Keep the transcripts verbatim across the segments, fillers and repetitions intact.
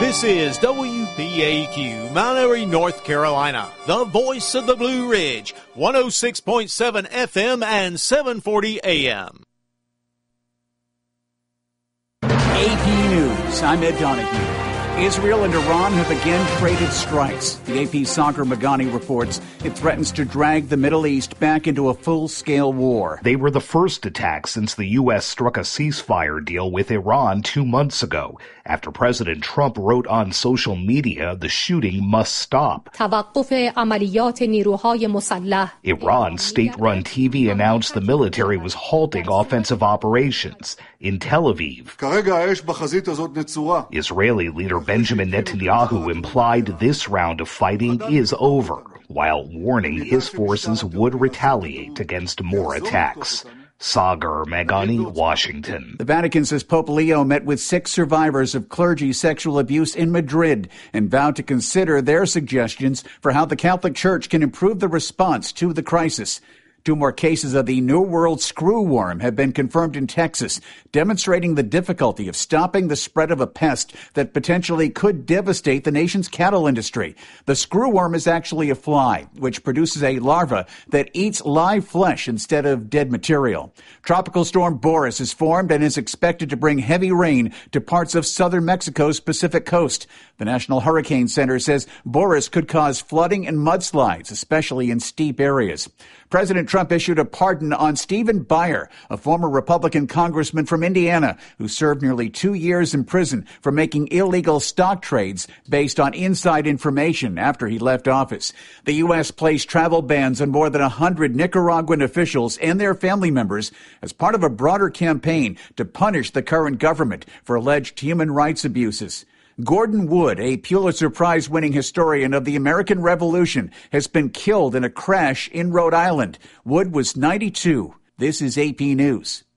This is W P A Q, Mount Airy, North Carolina, the voice of the Blue Ridge, one oh six point seven F M and seven forty A M. A P News, I'm Ed Donahue. Israel and Iran have again traded strikes. The A P Sagar Magani reports it threatens to drag the Middle East back into a full-scale war. They were the first attacks since the U S struck a ceasefire deal with Iran two months ago, after President Trump wrote on social media the shooting must stop. Iran's state-run T V announced the military was halting offensive operations in Tel Aviv. Israeli leader Benjamin Netanyahu implied this round of fighting is over, while warning his forces would retaliate against more attacks. Sagar Magani, Washington. The Vatican says Pope Leo met with six survivors of clergy sexual abuse in Madrid and vowed to consider their suggestions for how the Catholic Church can improve the response to the crisis. Two more cases of the New World screwworm have been confirmed in Texas, demonstrating the difficulty of stopping the spread of a pest that potentially could devastate the nation's cattle industry. The screwworm is actually a fly, which produces a larva that eats live flesh instead of dead material. Tropical storm Boris is formed and is expected to bring heavy rain to parts of southern Mexico's Pacific coast. The National Hurricane Center says Boris could cause flooding and mudslides, especially in steep areas. President Trump issued a pardon on Stephen Buyer, a former Republican congressman from Indiana who served nearly two years in prison for making illegal stock trades based on inside information after he left office. The U S placed travel bans on more than one hundred Nicaraguan officials and their family members as part of a broader campaign to punish the current government for alleged human rights abuses. Gordon Wood, a Pulitzer Prize-winning historian of the American Revolution, has been killed in a crash in Rhode Island. Wood was ninety-two. This is A P News.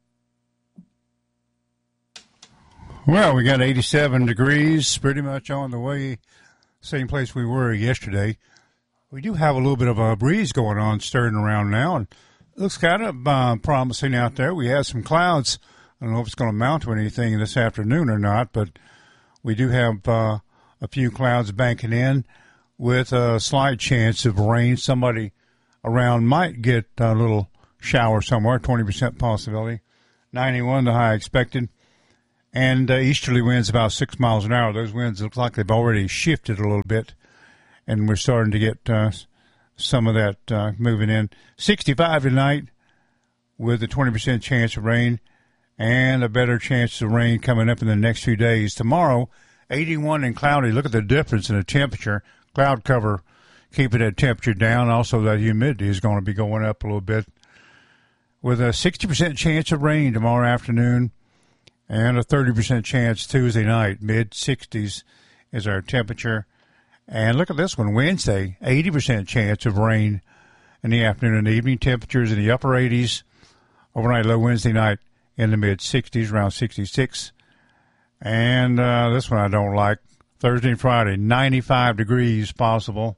Well, we got eighty-seven degrees, pretty much on the way, same place we were yesterday. We do have a little bit of a breeze going on, stirring around now, and it looks kind of uh, promising out there. We have some clouds. I don't know if it's going to mount to anything this afternoon or not, but we do have uh, a few clouds banking in with a slight chance of rain. Somebody around might get a little shower somewhere, twenty percent possibility. ninety-one the high expected. And uh, easterly winds about six miles an hour. Those winds look like they've already shifted a little bit, and we're starting to get uh, some of that uh, moving in. sixty-five tonight with a twenty percent chance of rain, and a better chance of rain coming up in the next few days. Tomorrow, eighty-one and cloudy. Look at the difference in the temperature. Cloud cover keeping that temperature down. Also, that humidity is going to be going up a little bit. With a sixty percent chance of rain tomorrow afternoon and a thirty percent chance Tuesday night. mid sixties is our temperature. And look at this one. Wednesday, eighty percent chance of rain in the afternoon and evening. Temperatures in the upper eighties. Overnight low Wednesday night in the mid sixties, around sixty-six. And uh, this one I don't like. Thursday and Friday, ninety-five degrees possible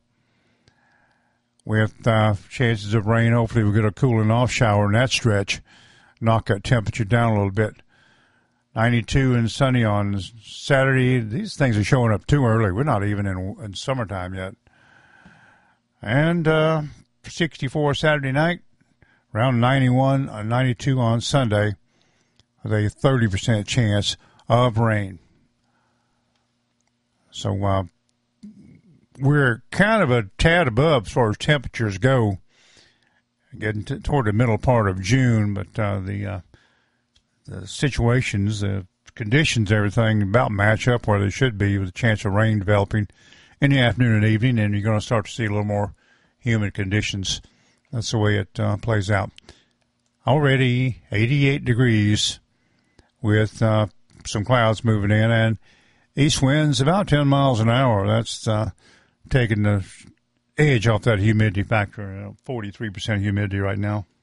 with uh, chances of rain. Hopefully we'll get a cooling off shower in that stretch, knock that temperature down a little bit. ninety-two and sunny on Saturday. These things are showing up too early. We're not even in, in summertime yet. And uh, sixty-four Saturday night, around ninety-one, uh, ninety-two on Sunday, with a thirty percent chance of rain. So uh, we're kind of a tad above as far as temperatures go, getting to, toward the middle part of June, but uh, the, uh, the situations, the conditions, everything about match up where they should be, with a chance of rain developing in the afternoon and evening, and you're going to start to see a little more humid conditions. That's the way it uh, plays out. Already eighty-eight degrees with uh, some clouds moving in, and east winds about ten miles an hour. That's uh, taking the edge off that humidity factor. You know, forty-three percent humidity right now.